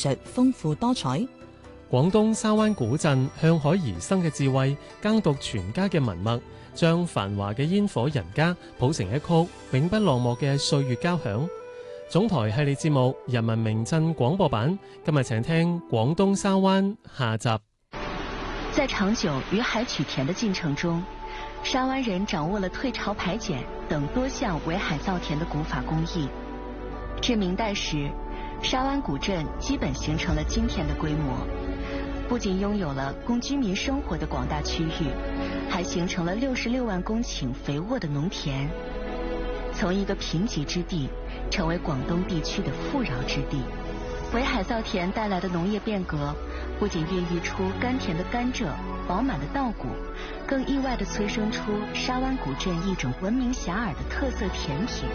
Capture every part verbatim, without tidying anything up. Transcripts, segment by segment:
術豐富多彩。 廣東沙灣古鎮向海而生嘅智慧，耕讀全家嘅文脈，將繁華嘅煙火人家譜成一曲永不落幕嘅歲月交響。總台系列節目《人民名鎮廣播版》，今日請聽廣東沙灣下集。 在長久與海取田的進程中，沙灣人掌握了退潮排鹼等多項圍海造田的古法工藝。至明代時，沙灣古鎮基本形成了今天的規模，不僅擁有了供居民生活的廣大區域，還形成了六十六萬公頃肥沃的農田，從一個貧瘠之地成為廣東地區的富饒之地。圍海造田帶來的農業變革，不僅孕育出甘甜的甘蔗、飽滿的稻谷，更意外地催生出沙灣古鎮一種聞名遐邇的特色甜品。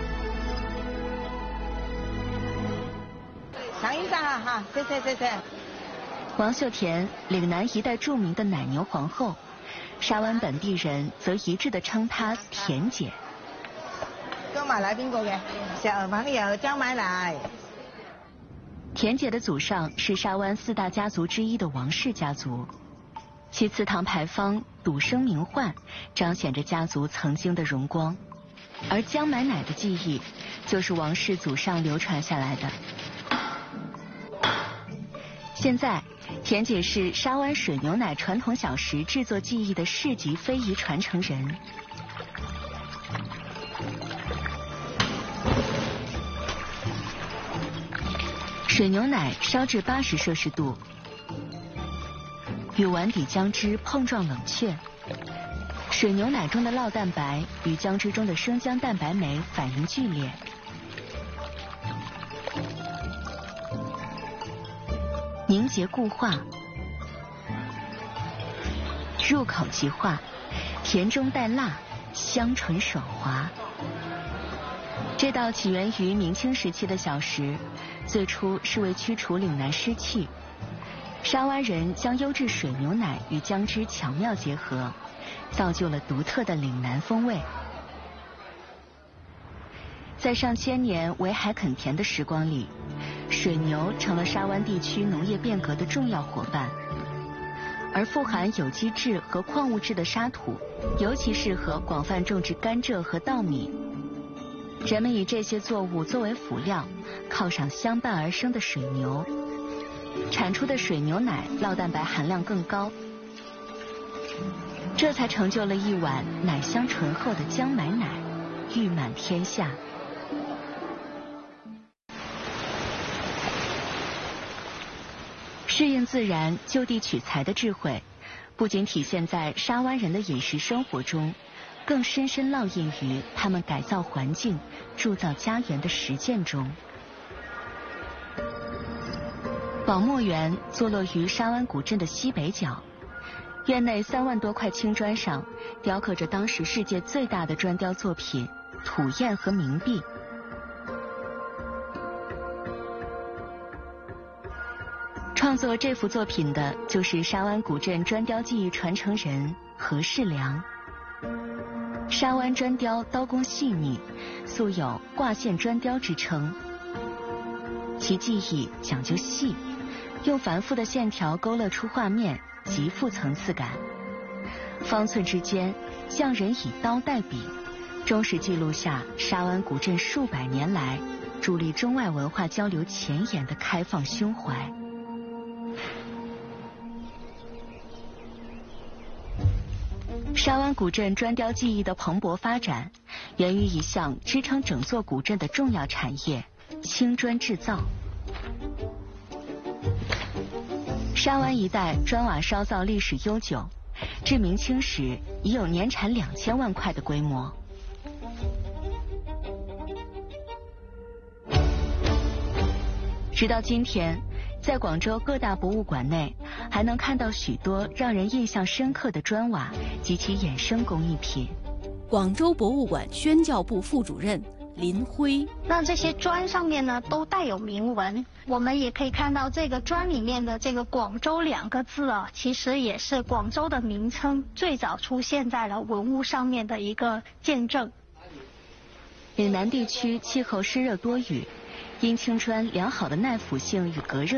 嘗一下哈，謝謝謝謝。 王秀田，嶺南一帶著名的奶牛皇後，沙灣本地人則一致地稱她田姐。 姜買奶邊個嘅？石牛粉有姜買奶。 田姐的祖上是沙灣四大家族之一的王氏家族，其祠堂牌坊笃生名喚，彰顯着家族曾經的榮光。而姜買奶的技藝，就是王氏祖上流傳下來的。現在，田姐是沙灣水牛奶傳統小食製作技藝的市級非遺傳承人。水牛奶燒至八十攝氏度，與碗底姜汁碰撞冷卻，水牛奶中的酪蛋白與姜汁中的生姜蛋白酶反應劇烈，凝結固化，入口即化，甜中帶辣，香醇爽滑。這道起源於明清時期的小食，最初是為驅除嶺南濕氣。沙灣人將優質水牛奶與姜汁巧妙結合，造就了獨特的嶺南風味。在上千年圍海墾田的時光裡，水牛成了沙灣地區農業變革的重要夥伴。而富含有機質和礦物質的沙土，尤其適合廣泛種植甘蔗和稻米。人們以這些作物作為輔料，犒賞相伴而生的水牛，產出的水牛奶酪蛋白含量更高，這才成就了一碗奶香醇厚的姜買奶，譽滿天下。適應自然、就地取材的智慧，不僅體現在沙灣人的飲食生活中，更深深烙印於他們改造環境、鑄造家園的實踐中。寶墨園坐落於沙灣古鎮的西北角，院內三萬多塊青磚上雕刻着當時世界最大的磚雕作品——土硯和冥幣。創作這幅作品的就是沙灣古鎮磚雕技藝傳承人何世良。沙灣磚雕刀工細膩，素有掛線磚雕之稱。其技藝講究細，用繁複的線條勾勒出畫面，極富層次感。方寸之間，匠人以刀代筆，忠實記錄下沙灣古鎮數百年來助力中外文化交流前沿的開放胸懷。沙灣古鎮磚雕技藝的蓬勃發展，源於一項支撐整座古鎮的重要產業——青磚製造。沙灣一帶磚瓦燒造歷史悠久，至明清時已有年產兩千萬塊的規模。直到今天，在廣州各大博物館內，還能看到許多讓人印象深刻的磚瓦及其衍生工藝品。 廣州博物館宣教部副主任林輝， 那這些磚上面呢都帶有銘文，我們也可以看到這個磚裡面的這個廣州兩個字啊，其實也是廣州的名稱最早出現在了文物上面的一個見證。 嶺南地區氣候濕熱多雨，因青磚良好的耐腐性與隔熱